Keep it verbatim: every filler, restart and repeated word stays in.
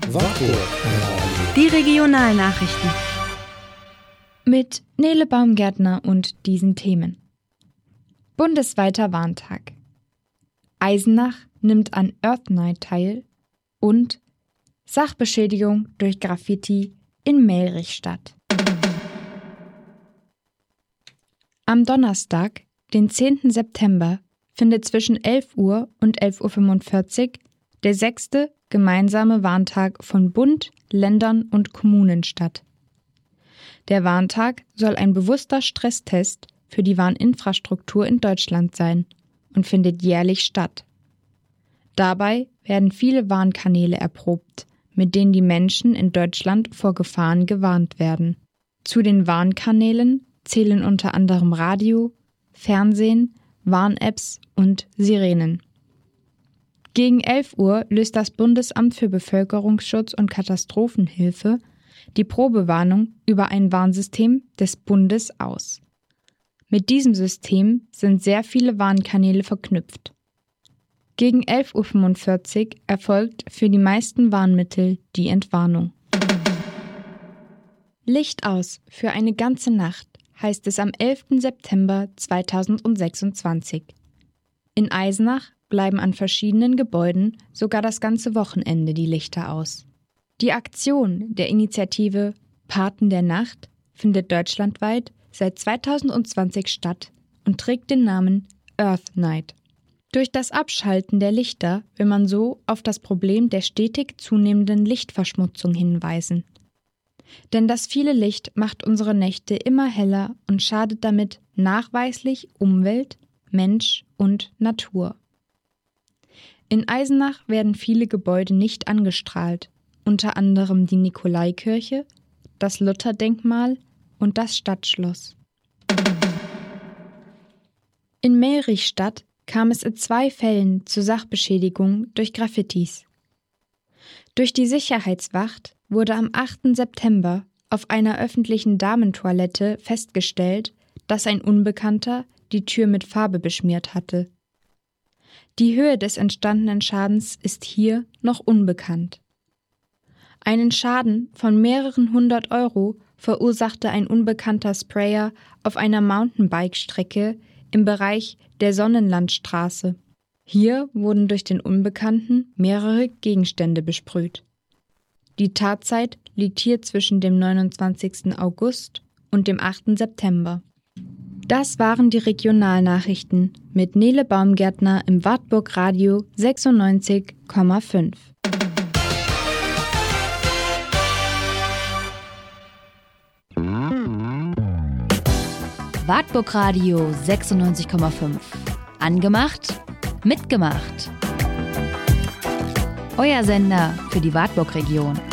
Wartburg. Die Regionalnachrichten. Mit Nele Baumgärtner und diesen Themen. Bundesweiter Warntag. Eisenach nimmt an Earth Night teil und Sachbeschädigung durch Graffiti in Melrichstadt. Am Donnerstag, den zehnten September, findet zwischen elf Uhr und elf Uhr fünfundvierzig der sechste gemeinsame Warntag von Bund, Ländern und Kommunen statt. Der Warntag soll ein bewusster Stresstest für die Warninfrastruktur in Deutschland sein und findet jährlich statt. Dabei werden viele Warnkanäle erprobt, mit denen die Menschen in Deutschland vor Gefahren gewarnt werden. Zu den Warnkanälen zählen unter anderem Radio, Fernsehen, Warn-Apps und Sirenen. Gegen elf Uhr löst das Bundesamt für Bevölkerungsschutz und Katastrophenhilfe die Probewarnung über ein Warnsystem des Bundes aus. Mit diesem System sind sehr viele Warnkanäle verknüpft. Gegen elf Uhr fünfundvierzig erfolgt für die meisten Warnmittel die Entwarnung. Licht aus für eine ganze Nacht heißt es am elften September zweitausendsechsundzwanzig. In Eisenach bleiben an verschiedenen Gebäuden sogar das ganze Wochenende die Lichter aus. Die Aktion der Initiative Paten der Nacht findet deutschlandweit seit zweitausendzwanzig statt und trägt den Namen Earth Night. Durch das Abschalten der Lichter will man so auf das Problem der stetig zunehmenden Lichtverschmutzung hinweisen. Denn das viele Licht macht unsere Nächte immer heller und schadet damit nachweislich Umwelt, Mensch und Natur. In Eisenach werden viele Gebäude nicht angestrahlt, unter anderem die Nikolaikirche, das Lutherdenkmal und das Stadtschloss. In Melrichstadt kam es in zwei Fällen zu Sachbeschädigung durch Graffitis. Durch die Sicherheitswacht wurde am achten September auf einer öffentlichen Damentoilette festgestellt, dass ein Unbekannter die Tür mit Farbe beschmiert hatte. Die Höhe des entstandenen Schadens ist hier noch unbekannt. Einen Schaden von mehreren hundert Euro verursachte ein unbekannter Sprayer auf einer Mountainbike-Strecke im Bereich der Sonnenlandstraße. Hier wurden durch den Unbekannten mehrere Gegenstände besprüht. Die Tatzeit liegt hier zwischen dem neunundzwanzigsten August und dem achten September. Das waren die Regionalnachrichten mit Nele Baumgärtner im Wartburg Radio sechsundneunzig Komma fünf. Wartburg Radio sechsundneunzig Komma fünf. Angemacht, mitgemacht. Euer Sender für die Wartburg-Region.